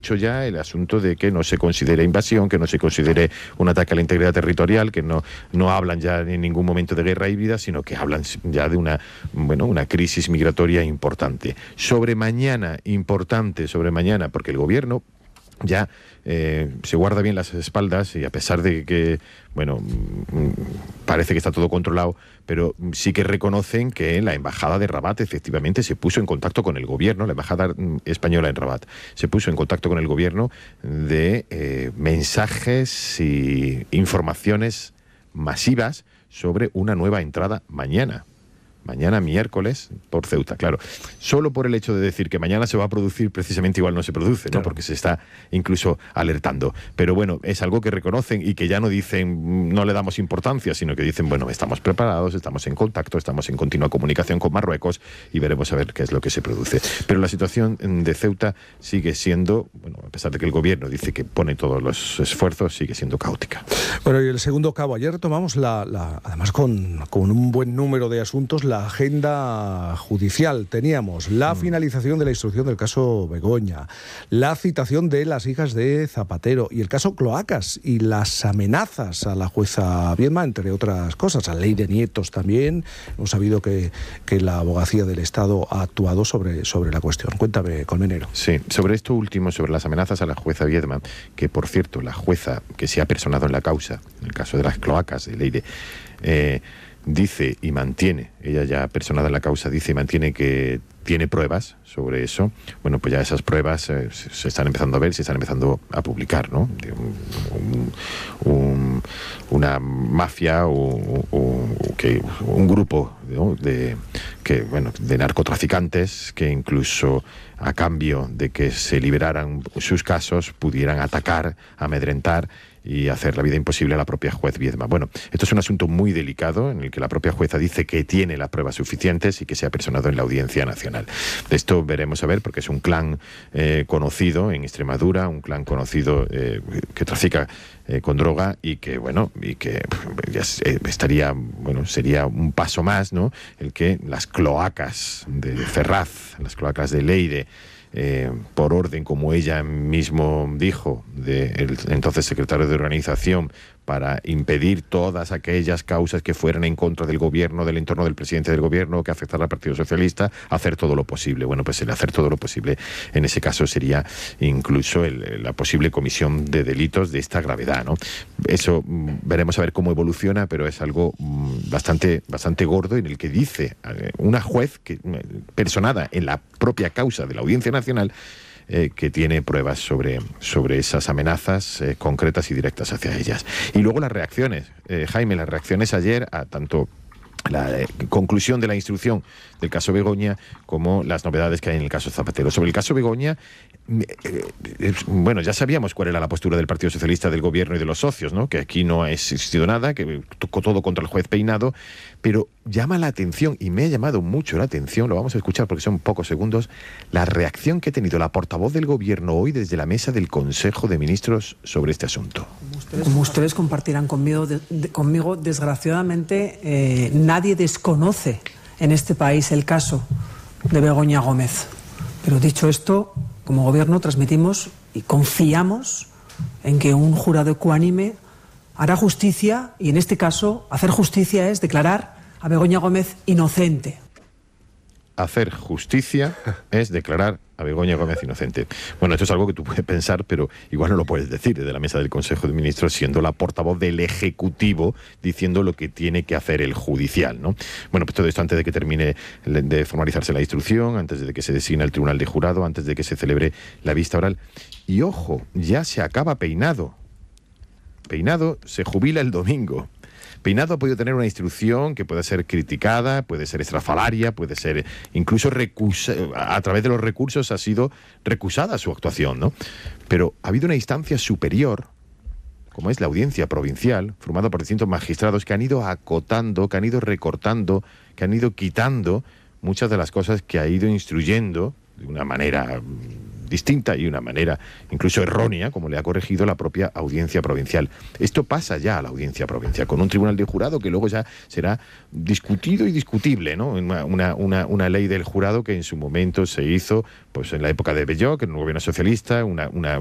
ya el asunto de que no se considere invasión, que no se considere un ataque a la integridad territorial, que no hablan ya en ningún momento de guerra híbrida, sino que hablan ya de una crisis migratoria importante. Sobre mañana, porque el gobierno ya se guarda bien las espaldas y a pesar de que, parece que está todo controlado, pero sí que reconocen que la embajada de Rabat efectivamente se puso en contacto con el gobierno, la embajada española en Rabat, se puso en contacto con el gobierno de mensajes y informaciones masivas sobre una nueva entrada mañana miércoles por Ceuta. Claro, solo por el hecho de decir que mañana se va a producir, precisamente igual no se produce, ¿no? Claro. Porque se está incluso alertando. Pero bueno, es algo que reconocen y que ya no dicen, no le damos importancia, sino que dicen, estamos preparados, estamos en contacto, estamos en continua comunicación con Marruecos y veremos a ver qué es lo que se produce. Pero la situación de Ceuta sigue siendo, a pesar de que el gobierno dice que pone todos los esfuerzos, sigue siendo caótica. Bueno, y el segundo cabo, ayer tomamos además con un buen número de asuntos, la agenda judicial. Teníamos la finalización de la instrucción del caso Begoña, la citación de las hijas de Zapatero y el caso Cloacas y las amenazas a la jueza Viedma, entre otras cosas, a Ley de Nietos también. Hemos sabido que la abogacía del Estado ha actuado sobre la cuestión. Cuéntame, Colmenero. Sí, sobre esto último, sobre las amenazas a la jueza Viedma, que por cierto, la jueza que se ha personado en la causa, en el caso de las cloacas de Leire, dice y mantiene, ella ya personada en la causa, dice y mantiene que tiene pruebas sobre eso. Bueno, pues ya esas pruebas se están empezando a ver, se están empezando a publicar, ¿no? De una mafia o un grupo, ¿no? de narcotraficantes que incluso a cambio de que se liberaran sus casos pudieran atacar, amedrentar y hacer la vida imposible a la propia juez Viedma. Bueno, esto es un asunto muy delicado en el que la propia jueza dice que tiene las pruebas suficientes y que se ha personado en la Audiencia Nacional. De esto veremos a ver, porque es un clan conocido en Extremadura, un clan conocido que trafica con droga y que ya sería un paso más, ¿no? El que las cloacas de Ferraz, las cloacas de Leire, por orden, como ella mismo dijo, del entonces secretario de Organización, para impedir todas aquellas causas que fueran en contra del gobierno, del entorno del presidente del gobierno, que afectaran al Partido Socialista, hacer todo lo posible. Bueno, pues el hacer todo lo posible en ese caso sería incluso la posible comisión de delitos de esta gravedad, ¿no? Eso veremos a ver cómo evoluciona, pero es algo bastante gordo, en el que dice una juez personada en la propia causa de la Audiencia Nacional, que tiene pruebas sobre esas amenazas concretas y directas hacia ellas. Y luego las reacciones, Jaime, las reacciones ayer a tanto la conclusión de la instrucción del caso Begoña como las novedades que hay en el caso Zapatero. Sobre el caso Begoña, ya sabíamos cuál era la postura del Partido Socialista, del gobierno y de los socios, ¿no? Que aquí no ha existido nada, que tocó todo contra el juez Peinado, pero llama la atención, y me ha llamado mucho la atención, lo vamos a escuchar porque son pocos segundos, la reacción que ha tenido la portavoz del gobierno hoy desde la mesa del Consejo de Ministros sobre este asunto. Como ustedes compartirán conmigo, desgraciadamente nadie desconoce en este país el caso de Begoña Gómez. Pero dicho esto, como gobierno transmitimos y confiamos en que un jurado ecuánime hará justicia, y en este caso hacer justicia es declarar a Begoña Gómez inocente. Hacer justicia es declarar a Begoña Gómez inocente. Bueno, esto es algo que tú puedes pensar, pero igual no lo puedes decir desde la mesa del Consejo de Ministros, siendo la portavoz del Ejecutivo diciendo lo que tiene que hacer el judicial, ¿no? Bueno, pues todo esto antes de que termine de formalizarse la instrucción, antes de que se designe el tribunal de jurado, antes de que se celebre la vista oral. Y ojo, ya se acaba Peinado. Peinado se jubila el domingo. Peinado ha podido tener una instrucción que puede ser criticada, puede ser estrafalaria, puede ser incluso a través de los recursos ha sido recusada su actuación, ¿no? Pero ha habido una instancia superior, como es la Audiencia Provincial, formada por distintos magistrados que han ido acotando, que han ido recortando, que han ido quitando muchas de las cosas que ha ido instruyendo de una manera distinta y una manera incluso errónea, como le ha corregido la propia Audiencia Provincial. Esto pasa ya a la Audiencia Provincial, con un tribunal de jurado que luego ya será discutido y discutible, ¿no? Una ley del jurado que en su momento se hizo pues en la época de Belloc, en un gobierno socialista, una